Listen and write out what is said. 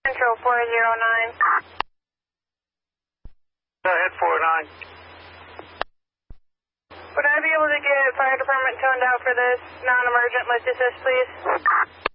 Central 409. Go ahead, 409. Would I be able to get fire department toned out for this non-emergent lift assist, please?